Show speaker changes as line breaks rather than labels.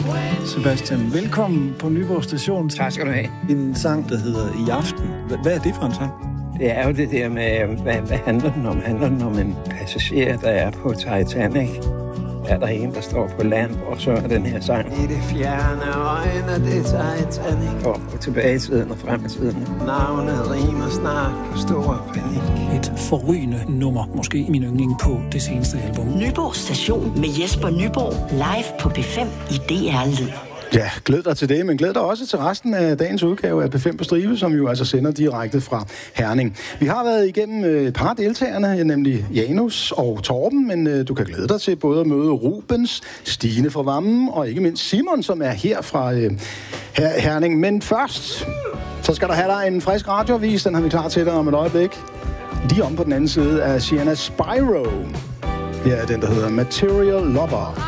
Sebastian, velkommen på Nyborg Station.
Tak skal du have.
En sang, der hedder I Aften. Hvad er det for en sang?
Det er jo det der med, hvad handler den om? Handler den om en passager, der er på Titanic? Er der en, der står på land og synger den her sang?
I det fjerne øjne, det er Titanic.
Og tilbage i tiden og frem i tiden.
Navnet rimer snart på stor panik.
Et forrygende nummer, måske min yndling på det seneste album.
Nyborg Station med Jesper Nyborg, live på P5 i DR Lyd.
Ja, glæd dig til det, men glæd dig også til resten af dagens udgave af P5 på Stribe, som jo altså sender direkte fra Herning. Vi har været igennem et par deltagerne, nemlig Janus og Torben, men du kan glæde dig til både at møde Rubens, Stine fra Vammen og ikke mindst Simon, som er her fra Herning. Men først, så skal der have dig en frisk radioavis, den har vi klar til dig om et øjeblik. Lige om på den anden side af Sienna Spyro. Her er den, der hedder Material Lover.